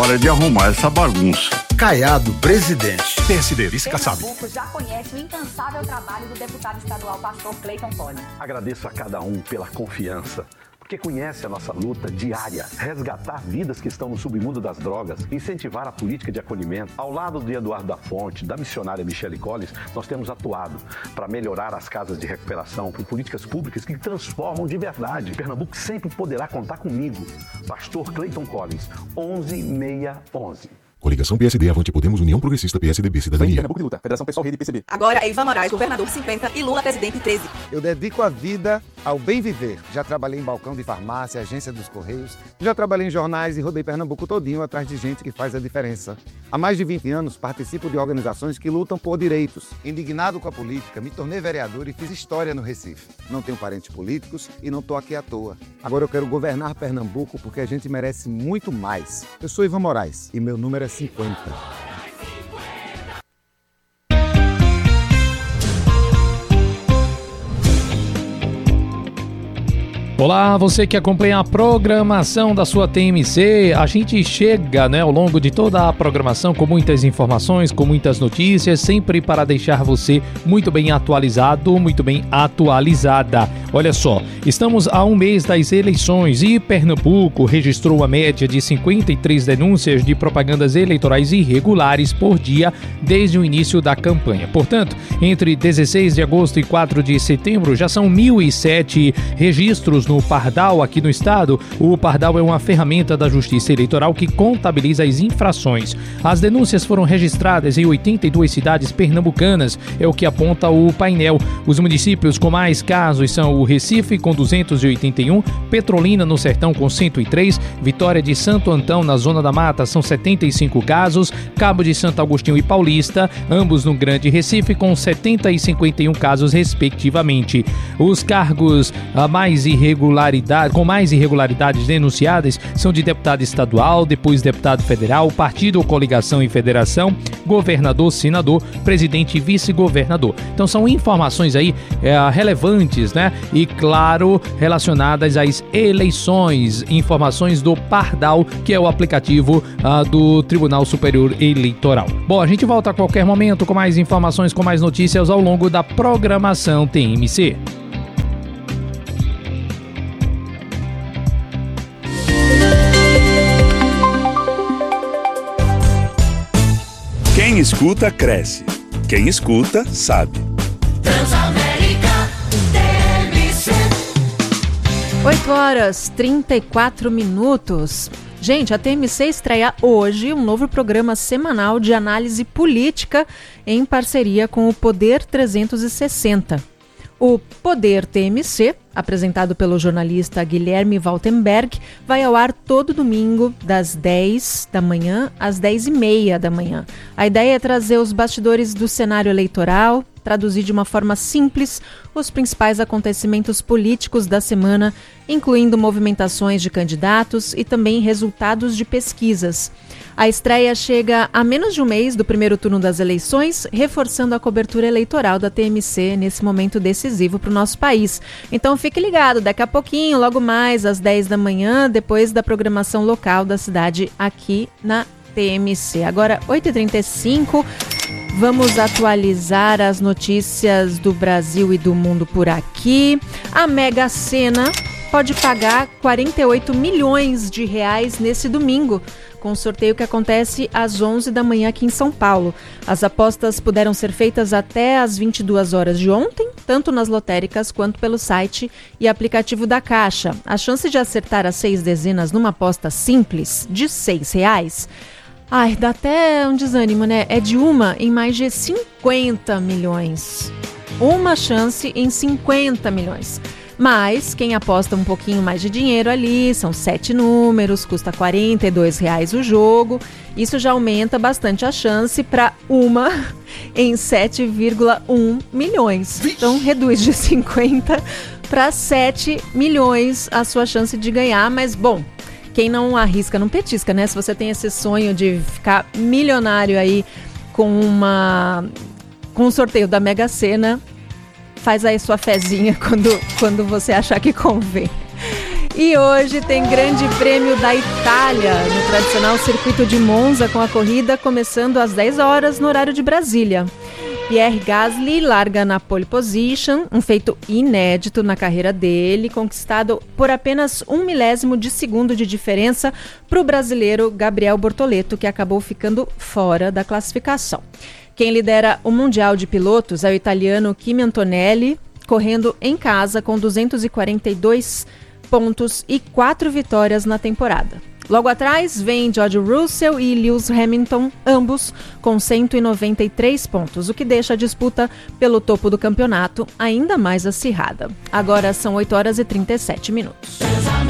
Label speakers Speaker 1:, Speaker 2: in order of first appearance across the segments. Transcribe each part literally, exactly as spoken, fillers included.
Speaker 1: hora de arrumar essa bagunça.
Speaker 2: Caiado, presidente.
Speaker 3: P S D, vice Kassab.
Speaker 4: Pernambuco já conhece o incansável trabalho do deputado estadual pastor Clayton Collins.
Speaker 5: Agradeço a cada um pela confiança, porque conhece a nossa luta diária, resgatar vidas que estão no submundo das drogas, incentivar a política de acolhimento. Ao lado de Eduardo da Fonte, da missionária Michele Collins, nós temos atuado para melhorar as casas de recuperação, por políticas públicas que transformam de verdade. Pernambuco sempre poderá contar comigo. Pastor Clayton Collins, onze seiscentos e onze.
Speaker 6: Coligação P S D, Avante Podemos, União Progressista, P S D B, Cidadania.
Speaker 7: Pernambuco de Luta, Federação Pessoal Rede P C B.
Speaker 8: Agora é Ivan Moraes, governador cinquenta e Lula, presidente treze.
Speaker 9: Eu dedico a vida ao bem viver. Já trabalhei em balcão de farmácia, agência dos Correios. Já trabalhei em jornais e rodei Pernambuco todinho atrás de gente que faz a diferença. Há mais de vinte anos participo de organizações que lutam por direitos. Indignado com a política, me tornei vereador e fiz história no Recife. Não tenho parentes políticos e não estou aqui à toa. Agora eu quero governar Pernambuco porque a gente merece muito mais. Eu sou Ivan Moraes e meu número é cinquenta.
Speaker 10: Olá, você que acompanha a programação da sua T M C, a gente chega, né, ao longo de toda a programação com muitas informações, com muitas notícias, sempre para deixar você muito bem atualizado, muito bem atualizada. Olha só, estamos a um mês das eleições e Pernambuco registrou a média de cinquenta e três denúncias de propagandas eleitorais irregulares por dia desde o início da campanha. Portanto, entre dezesseis de agosto e quatro de setembro já são mil e sete registros no Pardal aqui no estado. O Pardal é uma ferramenta da Justiça Eleitoral que contabiliza as infrações. As denúncias foram registradas em oitenta e duas cidades pernambucanas, é o que aponta o painel. Os municípios com mais casos são o Recife, com duzentos e oitenta e um, Petrolina, no Sertão, com cento e três, Vitória de Santo Antão, na Zona da Mata, são setenta e cinco casos, Cabo de Santo Agostinho e Paulista, ambos no Grande Recife, com setenta e cinquenta e um casos, respectivamente. Os cargos a mais irregularidade, com mais irregularidades denunciadas são de deputado estadual, depois deputado federal, partido ou coligação e federação, governador, senador, presidente e vice-governador. Então são informações aí é, relevantes, né? E claro, relacionadas às eleições, informações do Pardal, que é o aplicativo ah, do Tribunal Superior Eleitoral. Bom, a gente volta a qualquer momento com mais informações, com mais notícias ao longo da programação T M C.
Speaker 1: Quem escuta, cresce. Quem escuta, sabe.
Speaker 11: Transamérica T M C.
Speaker 12: oito horas e trinta e quatro minutos. Gente, a T M C estreia hoje um novo programa semanal de análise política em parceria com o Poder trezentos e sessenta. O Poder T M C, apresentado pelo jornalista Guilherme Waltenberg, vai ao ar todo domingo, das dez da manhã às dez e meia da manhã. A ideia é trazer os bastidores do cenário eleitoral, traduzir de uma forma simples os principais acontecimentos políticos da semana, incluindo movimentações de candidatos e também resultados de pesquisas. A estreia chega a menos de um mês do primeiro turno das eleições, reforçando a cobertura eleitoral da T M C nesse momento decisivo para o nosso país. Então fique ligado, daqui a pouquinho, logo mais às dez da manhã, depois da programação local da cidade aqui na T M C. Agora, oito e trinta e cinco, vamos atualizar as notícias do Brasil e do mundo por aqui. A Mega Sena pode pagar quarenta e oito milhões de reais nesse domingo, com o sorteio que acontece às onze da manhã aqui em São Paulo. As apostas puderam ser feitas até às vinte e duas horas de ontem, tanto nas lotéricas quanto pelo site e aplicativo da Caixa. A chance de acertar as seis dezenas numa aposta simples de seis reais, ai, dá até um desânimo, né? É de uma em mais de cinquenta milhões. Uma chance em cinquenta milhões. Mas quem aposta um pouquinho mais de dinheiro ali, são sete números, custa quarenta e dois reais o jogo. Isso já aumenta bastante a chance para uma em sete vírgula um milhões. Então reduz de cinquenta para sete milhões a sua chance de ganhar. Mas bom, quem não arrisca não petisca, né? Se você tem esse sonho de ficar milionário aí com uma com um sorteio da Mega Sena, faz aí sua fezinha quando, quando você achar que convém. E hoje tem Grande Prêmio da Itália, no tradicional circuito de Monza, com a corrida começando às dez horas no horário de Brasília. Pierre Gasly larga na pole position, um feito inédito na carreira dele, conquistado por apenas um milésimo de segundo de diferença para o brasileiro Gabriel Bortoleto, que acabou ficando fora da classificação. Quem lidera o Mundial de Pilotos é o italiano Kimi Antonelli, correndo em casa com duzentos e quarenta e dois pontos e quatro vitórias na temporada. Logo atrás vem George Russell e Lewis Hamilton, ambos com cento e noventa e três pontos, o que deixa a disputa pelo topo do campeonato ainda mais acirrada. Agora são oito horas e trinta e sete minutos.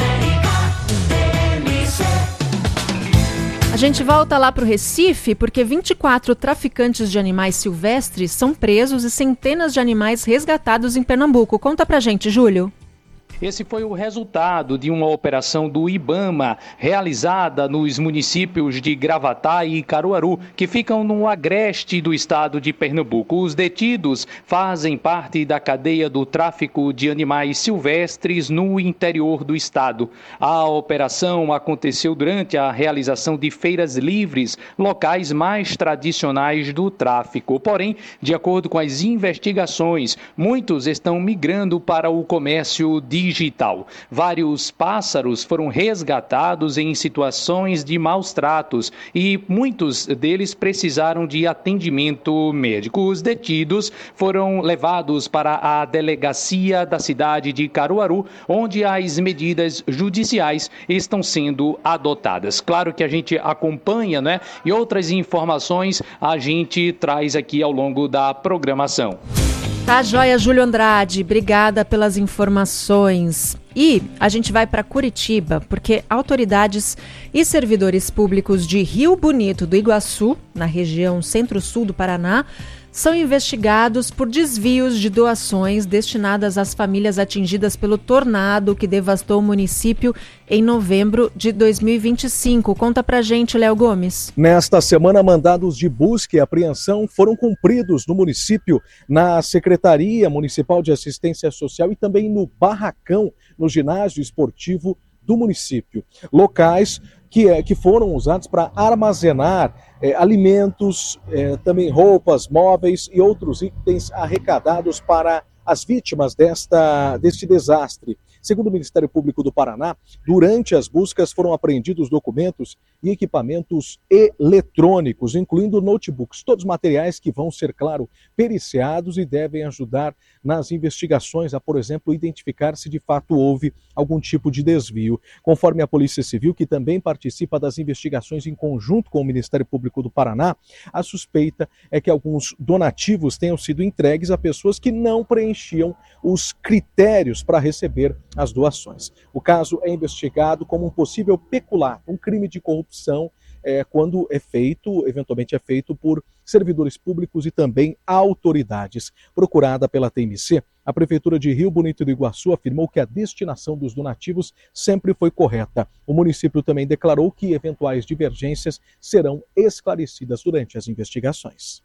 Speaker 12: A gente volta lá para o Recife porque vinte e quatro traficantes de animais silvestres são presos e centenas de animais resgatados em Pernambuco. Conta pra gente, Júlio.
Speaker 10: Esse foi o resultado de uma operação do IBAMA, realizada nos municípios de Gravatá e Caruaru, que ficam no agreste do estado de Pernambuco. Os detidos fazem parte da cadeia do tráfico de animais silvestres no interior do estado. A operação aconteceu durante a realização de feiras livres, locais mais tradicionais do tráfico. Porém, de acordo com as investigações, muitos estão migrando para o comércio digital. Digital. Vários pássaros foram resgatados em situações de maus tratos e muitos deles precisaram de atendimento médico. Os detidos foram levados para a delegacia da cidade de Caruaru, onde as medidas judiciais estão sendo adotadas. Claro que a gente acompanha, né? E outras informações a gente traz aqui ao longo da programação.
Speaker 12: Tá joia, Júlio Andrade. Obrigada pelas informações. E a gente vai para Curitiba, porque autoridades e servidores públicos de Rio Bonito do Iguaçu, na região centro-sul do Paraná, são investigados por desvios de doações destinadas às famílias atingidas pelo tornado que devastou o município em novembro de dois mil e vinte e cinco. Conta pra gente, Léo Gomes.
Speaker 3: Nesta semana, mandados de busca e apreensão foram cumpridos no município, na Secretaria Municipal de Assistência Social e também no Barracão, no ginásio esportivo do município. Locais que, é, que foram usados para armazenar é, alimentos, é, também roupas, móveis e outros itens arrecadados para as vítimas desta, deste desastre. Segundo o Ministério Público do Paraná, durante as buscas foram apreendidos documentos e equipamentos eletrônicos, incluindo notebooks, todos materiais que vão ser, claro, periciados e devem ajudar nas investigações a, por exemplo, identificar se de fato houve algum tipo de desvio. Conforme a Polícia Civil, que também participa das investigações em conjunto com o Ministério Público do Paraná, a suspeita é que alguns donativos tenham sido entregues a pessoas que não preenchiam os critérios para receber as doações. O caso é investigado como um possível peculato, um crime de corrupção, é, quando é feito, eventualmente é feito por servidores públicos e também autoridades. Procurada pela T M C, a Prefeitura de Rio Bonito do Iguaçu afirmou que a destinação dos donativos sempre foi correta. O município também declarou que eventuais divergências serão esclarecidas durante as investigações.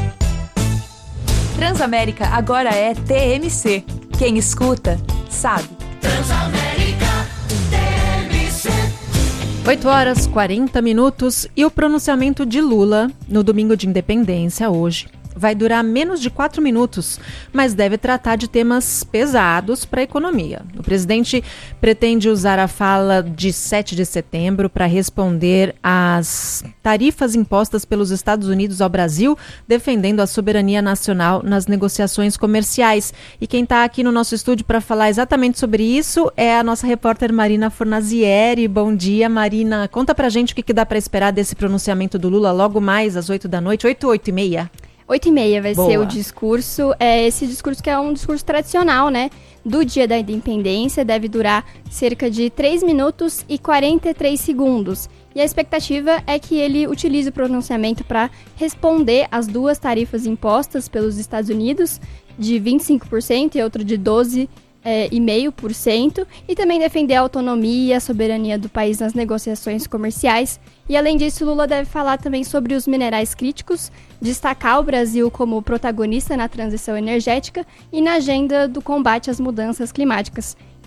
Speaker 8: Transamérica agora é T M C. Quem escuta, sabe.
Speaker 11: Transamérica T M C.
Speaker 12: oito horas e quarenta minutos e o pronunciamento de Lula no domingo de independência hoje vai durar menos de quatro minutos, mas deve tratar de temas pesados para a economia. O presidente pretende usar a fala de sete de setembro para responder às tarifas impostas pelos Estados Unidos ao Brasil, defendendo a soberania nacional nas negociações comerciais. E quem está aqui no nosso estúdio para falar exatamente sobre isso é a nossa repórter Marina Fornazieri. Bom dia, Marina. Conta pra gente o que, que dá para esperar desse pronunciamento do Lula logo mais às oito da noite, oito, oito e meia.
Speaker 7: oito e meia vai
Speaker 12: Boa.
Speaker 7: ser o discurso, é esse discurso que é um discurso tradicional, né, do dia da independência, deve durar cerca de três minutos e quarenta e três segundos. E a expectativa é que ele utilize o pronunciamento para responder às duas tarifas impostas pelos Estados Unidos, de vinte e cinco por cento e outra de doze vírgula cinco por cento, e também defender a autonomia e a soberania do país nas negociações comerciais. E além disso, Lula deve falar também sobre os minerais críticos, destacar o Brasil como protagonista na transição energética e na agenda do combate às mudanças climáticas.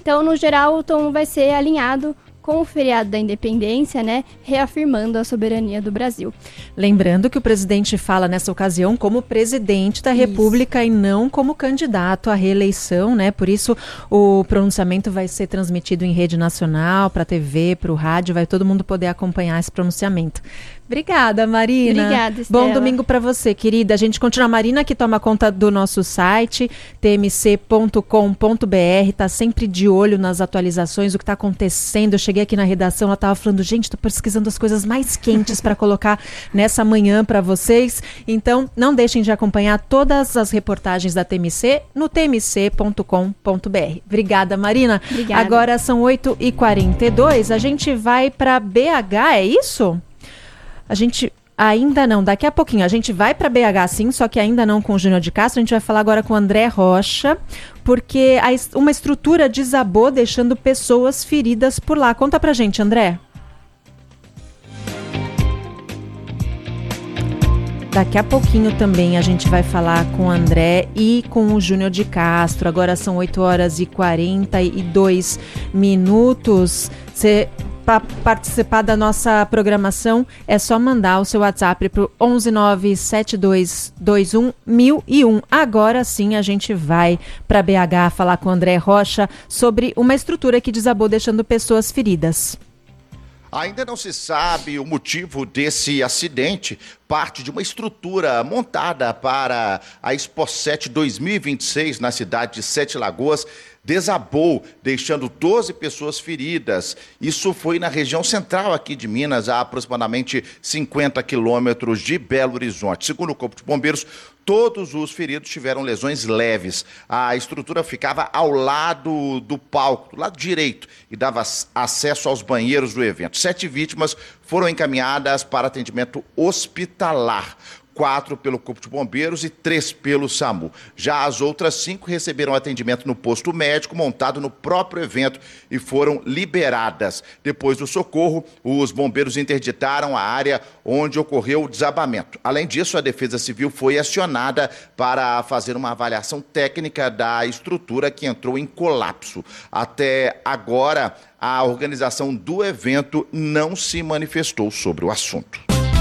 Speaker 7: Então, no geral, o tom vai ser alinhado com o feriado da independência, né, reafirmando a soberania do Brasil.
Speaker 12: Lembrando que o presidente fala nessa ocasião como presidente da República isso. e não como candidato à reeleição, né? Por isso o pronunciamento vai ser transmitido em rede nacional, para a T V, para o rádio, vai todo mundo poder acompanhar esse pronunciamento. Obrigada, Marina.
Speaker 7: Obrigada, Estela.
Speaker 12: Bom domingo para você, querida. A gente continua. A Marina que toma conta do nosso site, t m c ponto com ponto b r, tá sempre de olho nas atualizações, o que está acontecendo. Eu cheguei aqui na redação, ela estava falando, gente, estou pesquisando as coisas mais quentes para colocar nessa manhã para vocês. Então, não deixem de acompanhar todas as reportagens da T M C no t m c ponto com ponto b r. Obrigada, Marina.
Speaker 7: Obrigada.
Speaker 12: Agora são oito e quarenta e dois, a gente vai para B H, é isso? A gente ainda não, daqui a pouquinho, a gente vai para B H sim, só que ainda não com o Júnior de Castro, a gente vai falar agora com o André Rocha, porque a, uma estrutura desabou, deixando pessoas feridas por lá. Conta pra gente, André. Daqui a pouquinho também a gente vai falar com o André e com o Júnior de Castro. Agora são oito horas e quarenta e dois minutos. Você... Para participar da nossa programação, é só mandar o seu WhatsApp para o onze nove sete dois dois um mil e um. Agora sim a gente vai para B H falar com o André Rocha sobre uma estrutura que desabou deixando pessoas feridas.
Speaker 13: Ainda não se sabe o motivo desse acidente. Parte de uma estrutura montada para a Expo sete dois mil e vinte e seis na cidade de Sete Lagoas desabou, deixando doze pessoas feridas. Isso foi na região central aqui de Minas, a aproximadamente cinquenta quilômetros de Belo Horizonte. Segundo o Corpo de Bombeiros, todos os feridos tiveram lesões leves. A estrutura ficava ao lado do palco, do lado direito, e dava acesso aos banheiros do evento. Sete vítimas foram encaminhadas para atendimento hospitalar. Quatro pelo Corpo de Bombeiros e três pelo SAMU. Já as outras cinco receberam atendimento no posto médico montado no próprio evento e foram liberadas. Depois do socorro, os bombeiros interditaram a área onde ocorreu o desabamento. Além disso, a Defesa Civil foi acionada para fazer uma avaliação técnica da estrutura que entrou em colapso. Até agora, a organização do evento não se manifestou sobre o assunto.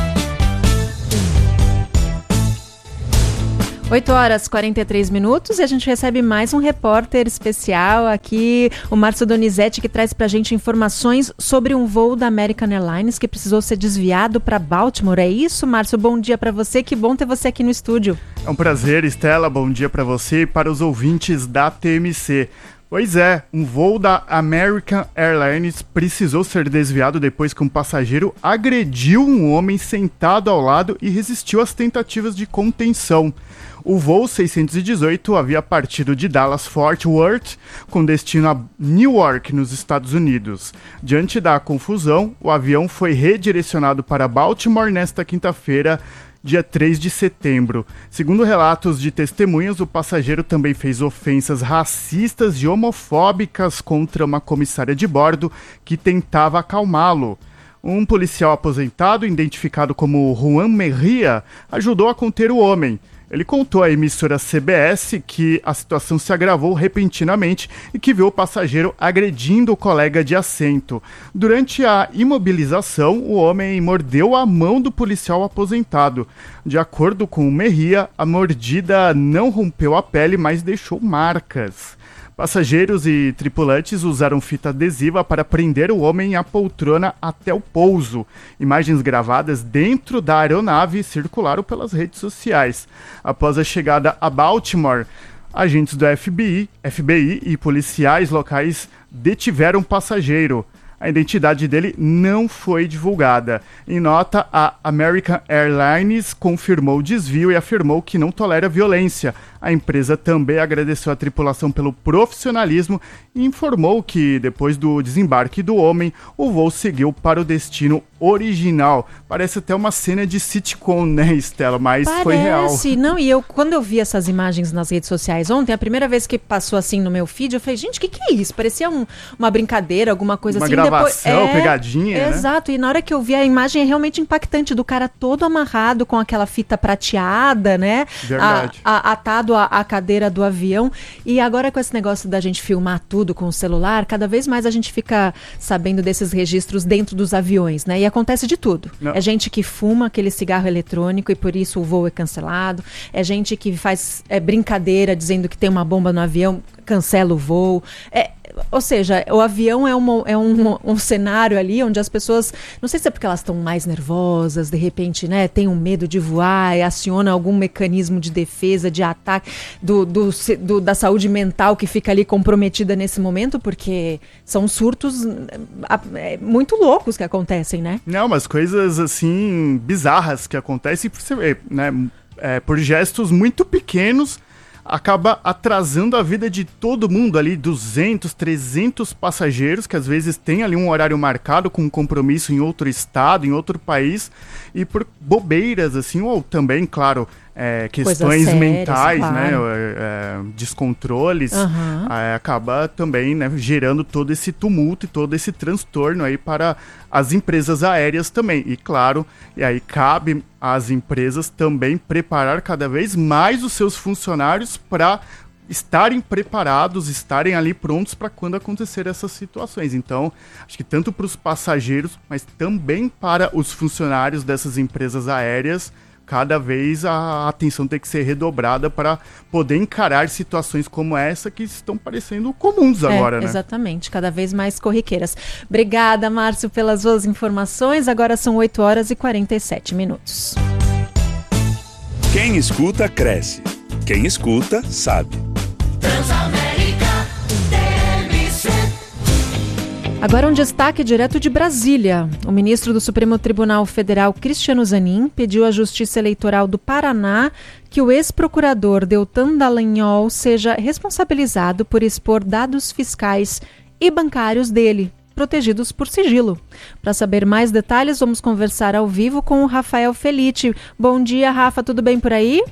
Speaker 12: oito horas e quarenta e três minutos e a gente recebe mais um repórter especial aqui, o Márcio Donizete, que traz pra gente informações sobre um voo da American Airlines que precisou ser desviado para Baltimore. É isso, Márcio? Bom dia para você, que bom ter você aqui no estúdio.
Speaker 14: É um prazer, Estela, bom dia para você e para os ouvintes da T M C. Pois é, um voo da American Airlines precisou ser desviado depois que um passageiro agrediu um homem sentado ao lado e resistiu às tentativas de contenção. O voo seiscentos e dezoito havia partido de Dallas-Fort Worth com destino a Newark, nos Estados Unidos. Diante da confusão, o avião foi redirecionado para Baltimore nesta quinta-feira, dia três de setembro. Segundo relatos de testemunhas, o passageiro também fez ofensas racistas e homofóbicas contra uma comissária de bordo que tentava acalmá-lo. Um policial aposentado, identificado como Juan Merria, ajudou a conter o homem. Ele contou à emissora C B S que a situação se agravou repentinamente e que viu o passageiro agredindo o colega de assento. Durante a imobilização, o homem mordeu a mão do policial aposentado. De acordo com o Merria, a mordida não rompeu a pele, mas deixou marcas. Passageiros e tripulantes usaram fita adesiva para prender o homem à poltrona até o pouso. Imagens gravadas dentro da aeronave circularam pelas redes sociais. Após a chegada a Baltimore, agentes do F B I, F B I e policiais locais detiveram o passageiro. A identidade dele não foi divulgada. Em nota, a American Airlines confirmou o desvio e afirmou que não tolera violência. A empresa também agradeceu a tripulação pelo profissionalismo e informou que, depois do desembarque do homem, o voo seguiu para o destino original. Parece até uma cena de sitcom, né, Estela? Mas
Speaker 12: Parece.
Speaker 14: Foi real.
Speaker 12: Não, e eu, quando eu vi essas imagens nas redes sociais ontem, a primeira vez que passou assim no meu feed, eu falei, gente, o que, que é isso? Parecia um, uma brincadeira, alguma coisa
Speaker 14: uma
Speaker 12: assim.
Speaker 14: Uma gravação,
Speaker 12: Depois, é,
Speaker 14: pegadinha, né?
Speaker 12: Exato, e na hora que eu vi a imagem é realmente impactante, do cara todo amarrado com aquela fita prateada, né?
Speaker 14: Verdade.
Speaker 12: A, a, atado à, à cadeira do avião. E agora com esse negócio da gente filmar tudo com o celular, cada vez mais a gente fica sabendo desses registros dentro dos aviões, né? E acontece de tudo. Não. É gente que fuma aquele cigarro eletrônico e por isso o voo é cancelado. É gente que faz é, brincadeira dizendo que tem uma bomba no avião, cancela o voo. É, ou seja, o avião é, uma, é um, um cenário ali onde as pessoas, não sei se é porque elas estão mais nervosas, de repente, né, tem um medo de voar e aciona algum mecanismo de defesa, de ataque do, do, do, da saúde mental que fica ali comprometida nesse momento, porque são surtos é, muito loucos que acontecem, né?
Speaker 14: Não, umas coisas assim bizarras que acontecem, né, é, por gestos muito pequenos, acaba atrasando a vida de todo mundo ali, duzentos, trezentos passageiros, que às vezes tem ali um horário marcado com um compromisso em outro estado, em outro país, e por bobeiras, assim, ou também, claro, é, questões sérias, mentais, claro. né, é, descontroles, uhum. é, acaba também, né, gerando todo esse tumulto e todo esse transtorno aí para as empresas aéreas também. E claro, e aí cabe às empresas também preparar cada vez mais os seus funcionários para estarem preparados, estarem ali prontos para quando acontecer essas situações. Então, acho que tanto para os passageiros, mas também para os funcionários dessas empresas aéreas, cada vez a atenção tem que ser redobrada para poder encarar situações como essa que estão parecendo comuns agora,
Speaker 12: é,
Speaker 14: né?
Speaker 12: Exatamente, cada vez mais corriqueiras. Obrigada, Márcio, pelas suas informações. Agora são oito horas e quarenta e sete minutos.
Speaker 1: Quem escuta, cresce. Quem escuta, sabe.
Speaker 11: Transamérica T M C.
Speaker 12: Agora um destaque direto de Brasília. O ministro do Supremo Tribunal Federal, Cristiano Zanin, pediu à Justiça Eleitoral do Paraná que o ex-procurador Deltan Dallagnol seja responsabilizado por expor dados fiscais e bancários dele, protegidos por sigilo. Para saber mais detalhes, vamos conversar ao vivo com o Rafael Felite. Bom dia, Rafa, tudo bem por aí?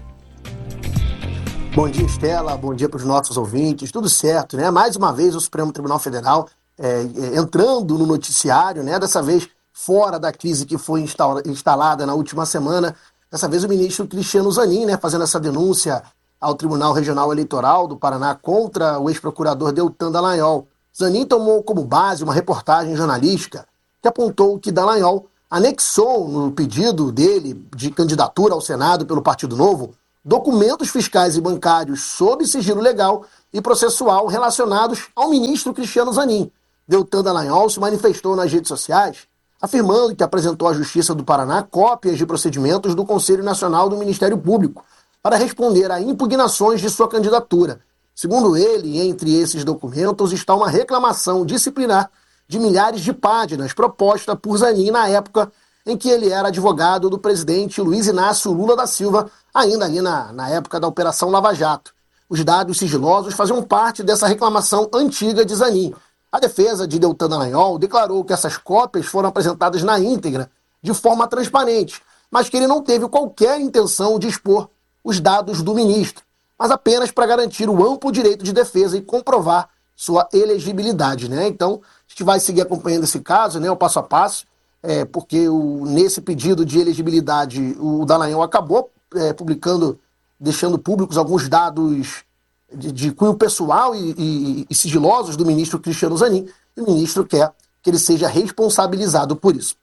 Speaker 15: Bom dia, Estela, bom dia para os nossos ouvintes, tudo certo, né? Mais uma vez o Supremo Tribunal Federal É, é, entrando no noticiário, né? Dessa vez fora da crise que foi instaura, instalada na última semana. Dessa vez o ministro Cristiano Zanin, né, fazendo essa denúncia ao Tribunal Regional Eleitoral do Paraná contra o ex-procurador Deltan Dallagnol. Zanin tomou como base uma reportagem jornalística que apontou que Dallagnol anexou no pedido dele de candidatura ao Senado pelo Partido Novo documentos fiscais e bancários sob sigilo legal e processual relacionados ao ministro Cristiano Zanin. Deltan Dallagnol se manifestou nas redes sociais, afirmando que apresentou à Justiça do Paraná cópias de procedimentos do Conselho Nacional do Ministério Público para responder a impugnações de sua candidatura. Segundo ele, entre esses documentos está uma reclamação disciplinar de milhares de páginas proposta por Zanin na época em que ele era advogado do presidente Luiz Inácio Lula da Silva, ainda ali na, na época da Operação Lava Jato. Os dados sigilosos faziam parte dessa reclamação antiga de Zanin. A defesa de Deltan Dallagnol declarou que essas cópias foram apresentadas na íntegra, de forma transparente, mas que ele não teve qualquer intenção de expor os dados do ministro, mas apenas para garantir o amplo direito de defesa e comprovar sua elegibilidade, né? Então, a gente vai seguir acompanhando esse caso, né, o passo a passo, é, porque o, nesse pedido de elegibilidade o Dallagnol acabou é, publicando, deixando públicos alguns dados de, de cunho pessoal e, e, e sigilosos do ministro Cristiano Zanin, e o ministro quer que ele seja responsabilizado por isso.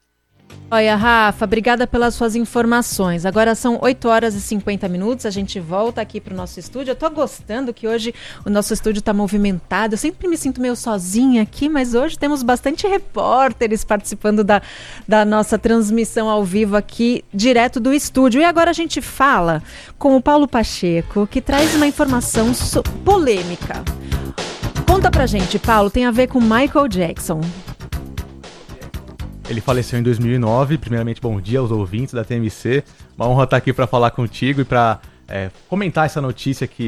Speaker 12: Olha, Rafa, obrigada pelas suas informações. Agora são oito horas e cinquenta minutos, a gente volta aqui para o nosso estúdio. Eu tô gostando que hoje o nosso estúdio está movimentado. Eu sempre me sinto meio sozinha aqui, mas hoje temos bastante repórteres participando da, da nossa transmissão ao vivo aqui, direto do estúdio. E agora a gente fala com o Paulo Pacheco, que traz uma informação so- polêmica. Conta pra gente, Paulo, tem a ver com Michael Jackson.
Speaker 16: Ele faleceu em dois mil e nove. Primeiramente, bom dia aos ouvintes da T M C. Uma honra estar aqui para falar contigo e para é, comentar essa notícia que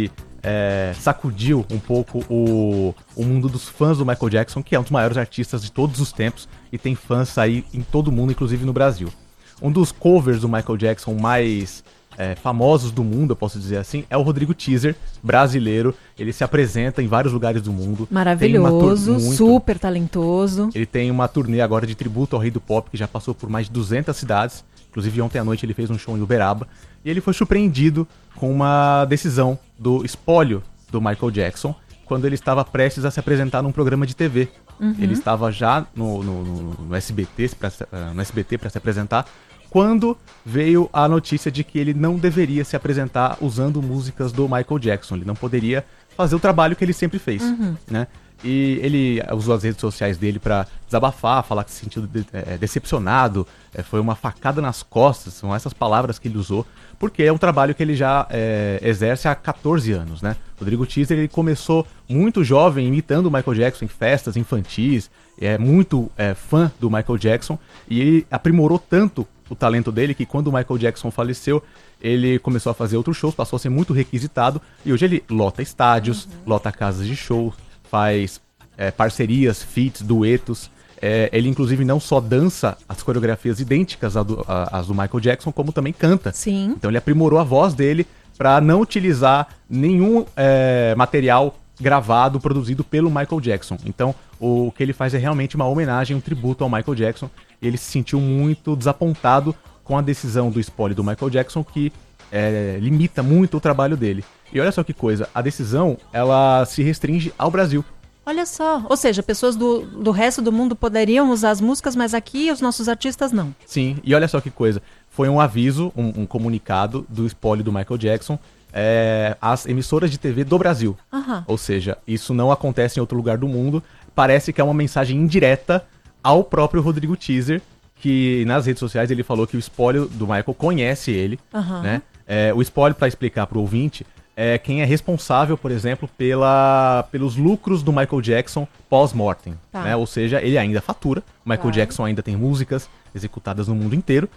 Speaker 16: é, sacudiu um pouco o, o mundo dos fãs do Michael Jackson, que é um dos maiores artistas de todos os tempos e tem fãs aí em todo o mundo, inclusive no Brasil. Um dos covers do Michael Jackson mais é, famosos do mundo, eu posso dizer assim, é o Rodrigo Teaser, brasileiro. Ele se apresenta em vários lugares do mundo.
Speaker 12: Maravilhoso,
Speaker 16: muito...
Speaker 12: super talentoso.
Speaker 16: Ele tem uma turnê agora de tributo ao Rei do Pop, que já passou por mais de duzentas cidades. Inclusive ontem à noite ele fez um show em Uberaba. E ele foi surpreendido com uma decisão do espólio do Michael Jackson, quando ele estava prestes a se apresentar num programa de T V. Uhum. Ele estava já no, no, no, no S B T para no S B T para se apresentar, quando veio a notícia de que ele não deveria se apresentar usando músicas do Michael Jackson. Ele não poderia fazer o trabalho que ele sempre fez, uhum. né? E ele usou as redes sociais dele para desabafar, falar que se sentiu de, é, decepcionado, é, foi uma facada nas costas, são essas palavras que ele usou, porque é um trabalho que ele já é, exerce há catorze anos, né? Rodrigo Teaser, ele começou muito jovem, imitando o Michael Jackson em festas infantis, é muito é, fã do Michael Jackson, e ele aprimorou tanto o talento dele que quando o Michael Jackson faleceu, ele começou a fazer outros shows, passou a ser muito requisitado, e hoje ele lota estádios, uhum. lota casas de show, faz é, parcerias, feats, duetos. É, ele, inclusive, não só dança as coreografias idênticas às do, às do Michael Jackson, como também canta.
Speaker 12: Sim.
Speaker 16: Então ele aprimorou a voz dele para não utilizar nenhum é, material gravado, produzido pelo Michael Jackson. Então o que ele faz é realmente uma homenagem, um tributo ao Michael Jackson. E ele se sentiu muito desapontado com a decisão do espólio do Michael Jackson, que é, limita muito o trabalho dele. E olha só que coisa, a decisão, ela se restringe ao Brasil.
Speaker 12: Olha só, ou seja, pessoas do, do resto do mundo poderiam usar as músicas, mas aqui os nossos artistas não.
Speaker 16: Sim, e olha só que coisa, foi um aviso, um, um comunicado do espólio do Michael Jackson é, às emissoras de T V do Brasil.
Speaker 12: Aham.
Speaker 16: Ou seja, isso não acontece em outro lugar do mundo, parece que é uma mensagem indireta ao próprio Rodrigo Teaser, que nas redes sociais ele falou que o espólio do Michael conhece ele,
Speaker 12: Aham.
Speaker 16: né? É, o espólio, para explicar para o ouvinte, é quem é responsável, por exemplo, pela, pelos lucros do Michael Jackson pós-mortem.
Speaker 12: Tá.
Speaker 16: Né? Ou seja, ele ainda fatura. O Michael
Speaker 12: Claro.
Speaker 16: Jackson ainda tem músicas executadas no mundo inteiro.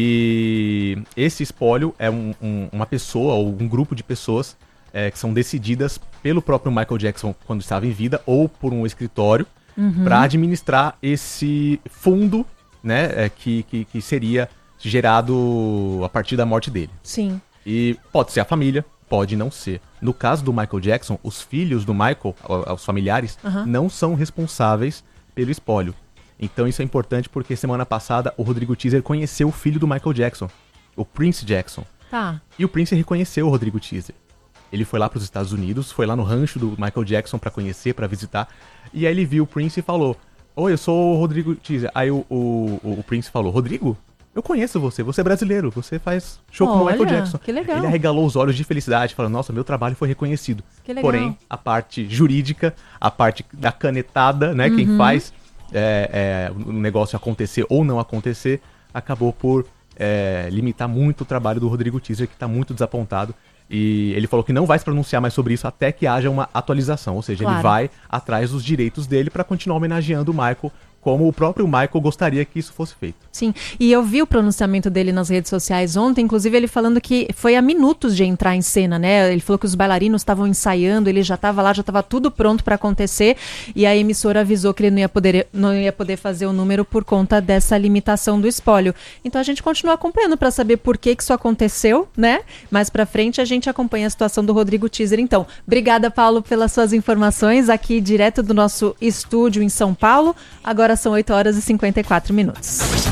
Speaker 16: E esse espólio é um, um, uma pessoa ou um grupo de pessoas é, que são decididas pelo próprio Michael Jackson quando estava em vida ou por um escritório
Speaker 12: Uhum.
Speaker 16: para administrar esse fundo, né, é, que, que, que seria gerado a partir da morte dele.
Speaker 12: Sim.
Speaker 16: E pode ser a família, pode não ser. No caso do Michael Jackson, os filhos do Michael, os familiares,
Speaker 12: Uhum.
Speaker 16: não são responsáveis pelo espólio. Então isso é importante porque semana passada o Rodrigo Teaser conheceu o filho do Michael Jackson, o Prince Jackson.
Speaker 12: Tá.
Speaker 16: E o Prince reconheceu o Rodrigo Teaser. Ele foi lá para os Estados Unidos, foi lá no rancho do Michael Jackson para conhecer, para visitar. E aí ele viu o Prince e falou: oi, eu sou o Rodrigo Teaser. Aí o, o, o Prince falou: Rodrigo? Eu conheço você, você é brasileiro, você faz show com o Michael Jackson.
Speaker 12: Que legal.
Speaker 16: Ele arregalou os olhos de felicidade, falando: nossa, meu trabalho foi reconhecido.
Speaker 12: Que legal.
Speaker 16: Porém, a parte jurídica, a parte da canetada, né,
Speaker 12: Uhum.
Speaker 16: quem faz é, é, o negócio acontecer ou não acontecer, acabou por é, limitar muito o trabalho do Rodrigo Teaser, que está muito desapontado. E ele falou que não vai se pronunciar mais sobre isso até que haja uma atualização. Ou seja,
Speaker 12: Claro.
Speaker 16: ele vai atrás dos direitos dele para continuar homenageando o Michael, como o próprio Michael gostaria que isso fosse feito.
Speaker 12: Sim, e eu vi o pronunciamento dele nas redes sociais ontem, inclusive ele falando que foi a minutos de entrar em cena, né? Ele falou que os bailarinos estavam ensaiando, ele já estava lá, já estava tudo pronto para acontecer, e a emissora avisou que ele não ia, poder, não ia poder fazer o número por conta dessa limitação do espólio. Então a gente continua acompanhando para saber por que que isso aconteceu, né? Mais para frente a gente acompanha a situação do Rodrigo Teaser. Então, obrigada, Paulo, pelas suas informações aqui direto do nosso estúdio em São Paulo. Agora são oito horas e cinquenta e quatro minutos.